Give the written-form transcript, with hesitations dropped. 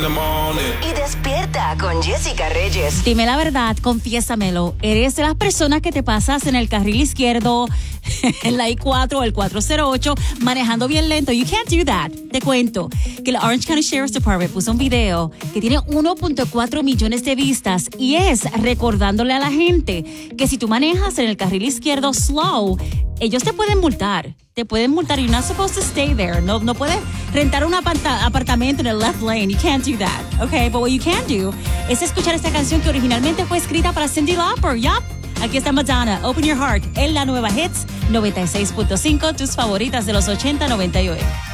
in the morning. Y despierta con Jessica Reyes. Dime la verdad, confiésamelo. ¿Eres de las personas que te pasas en el carril izquierdo, en la I-4 o el 408, manejando bien lento? You can't do that. Te cuento que el Orange County Sheriff's Department puso un video que tiene 1.4 millones de vistas y es recordándole a la gente que si tú manejas en el carril izquierdo slow, ellos te pueden multar. Te pueden multar. You're not supposed to stay there. No puedes rentar un apartamento en el left lane. You can't do that. Okay, but what you can do es escuchar esta canción que originalmente fue escrita para Cyndi Lauper. Yup. Aquí está Madonna, Open Your Heart, en la nueva Hits 96.5, tus favoritas de los 80-98.